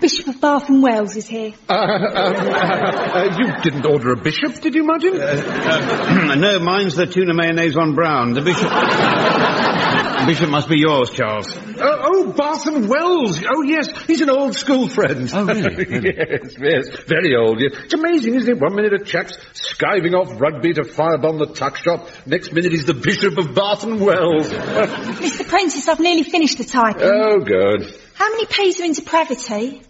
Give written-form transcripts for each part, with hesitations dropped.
Bishop of Bath and Wells is here. You didn't order a bishop, did you, Martin? No, mine's the tuna mayonnaise on brown. The bishop... The bishop must be yours, Charles. Bath and Wells. Oh, yes, he's an old school friend. Oh, really? yes, very old. Yes. It's amazing, isn't it? 1 minute a chap's skiving off rugby to firebomb the tuck shop. Next minute he's the Bishop of Bath and Wells. Mr. Prentice, I've nearly finished the typing. Oh, good. How many P's are in depravity?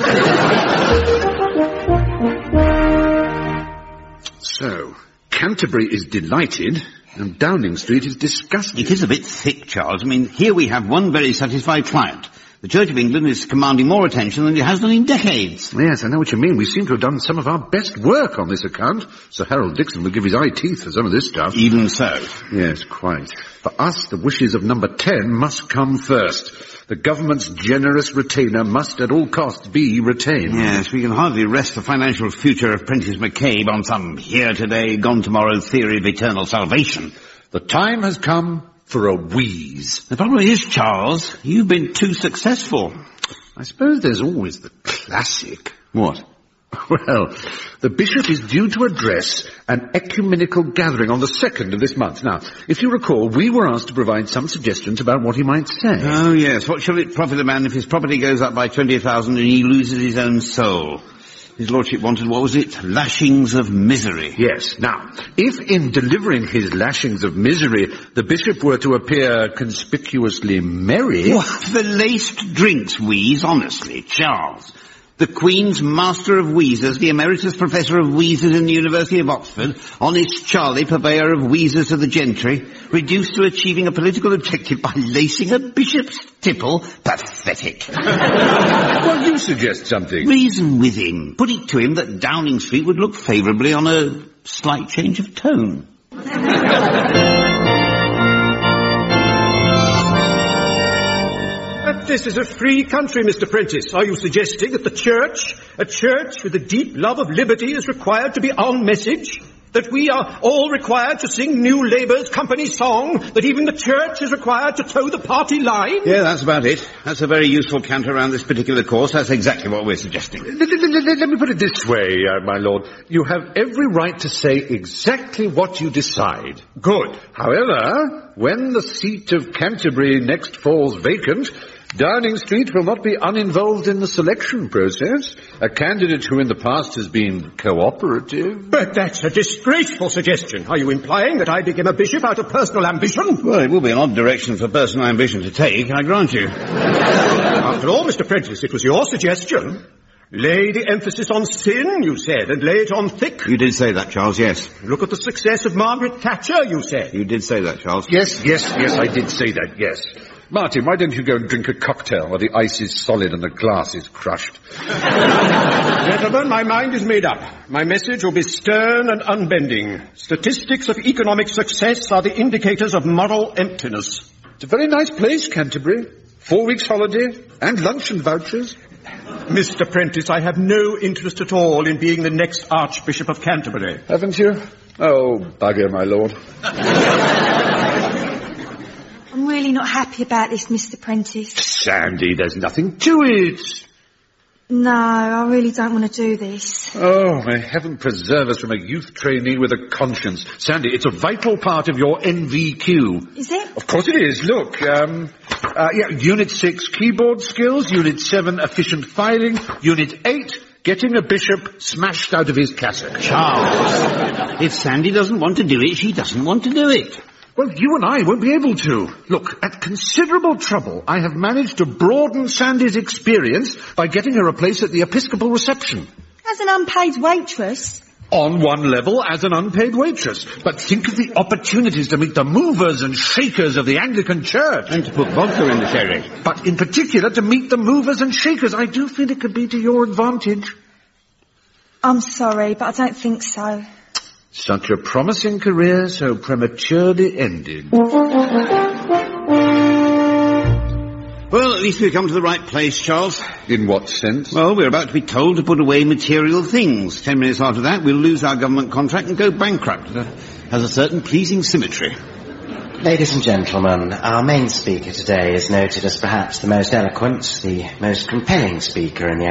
So, Canterbury is delighted, and Downing Street is disgusted. It is a bit thick, Charles. I mean, here we have one very satisfied client. The Church of England is commanding more attention than it has done in decades. Yes, I know what you mean. We seem to have done some of our best work on this account. Sir Harold Dixon will give his eye teeth for some of this stuff. Even so. Yes, quite. For us, the wishes of number 10 must come first. The government's generous retainer must at all costs be retained. Yes, we can hardly rest the financial future of Prentice McCabe on some here today, gone tomorrow theory of eternal salvation. The time has come for a wheeze. The problem is, Charles, you've been too successful. I suppose there's always the classic. What? Well, the bishop is due to address an ecumenical gathering on the 2nd of this month. Now, if you recall, we were asked to provide some suggestions about what he might say. Oh, yes. What shall it profit a man if his property goes up by 20,000 and he loses his own soul? His lordship wanted, what was it? Lashings of misery. Yes. Now, if in delivering his lashings of misery, the bishop were to appear conspicuously merry... What? The laced drinks wheeze, honestly, Charles. The Queen's Master of Wheezers, the Emeritus Professor of Wheezers in the University of Oxford, Honest Charlie, purveyor of wheezers to the gentry, reduced to achieving a political objective by lacing a bishop's tipple? Pathetic. Well, you suggest something. Reason with him. Put it to him that Downing Street would look favourably on a slight change of tone. This is a free country, Mr. Prentice. Are you suggesting that a church with a deep love of liberty is required to be on message? That we are all required to sing New Labour's company song? That even the church is required to toe the party line? Yeah, that's about it. That's a very useful canter around this particular course. That's exactly what we're suggesting. Let me put it this way, my lord. You have every right to say exactly what you decide. Good. However, when the seat of Canterbury next falls vacant, Downing Street will not be uninvolved in the selection process. A candidate who in the past has been cooperative. But that's a disgraceful suggestion. Are you implying that I became a bishop out of personal ambition? Well, it will be an odd direction for personal ambition to take, I grant you. After all, Mr. Prentice, it was your suggestion. Lay the emphasis on sin, you said, and lay it on thick. You did say that, Charles, yes. Look at the success of Margaret Thatcher, you said. You did say that, Charles. Yes, I did say that, yes. Martin, why don't you go and drink a cocktail where the ice is solid and the glass is crushed? Gentlemen, my mind is made up. My message will be stern and unbending. Statistics of economic success are the indicators of moral emptiness. It's a very nice place, Canterbury. 4 weeks holiday and luncheon vouchers. Mr. Prentice, I have no interest at all in being the next Archbishop of Canterbury. Haven't you? Oh, bugger, my lord. I'm really not happy about this, Mr. Prentice. Sandy, there's nothing to it. No, I really don't want to do this. Oh, may heaven preserve us from a youth trainee with a conscience. Sandy, it's a vital part of your NVQ. Is it? Of course it is. Look, Unit 6, keyboard skills. Unit 7, efficient filing. Unit 8, getting a bishop smashed out of his cassock. Charles, if Sandy doesn't want to do it, she doesn't want to do it. Well, you and I won't be able to. Look, at considerable trouble, I have managed to broaden Sandy's experience by getting her a place at the Episcopal reception. As an unpaid waitress? On one level, as an unpaid waitress. But think of the opportunities to meet the movers and shakers of the Anglican Church. And to put vodka in the sherry. But in particular, to meet the movers and shakers. I do feel it could be to your advantage. I'm sorry, but I don't think so. Such a promising career so prematurely ended. Well, at least we've come to the right place, Charles. In what sense? Well, we're about to be told to put away material things. 10 minutes after that, we'll lose our government contract and go bankrupt. It has a certain pleasing symmetry. Ladies and gentlemen, our main speaker today is noted as perhaps the most eloquent, the most compelling speaker in the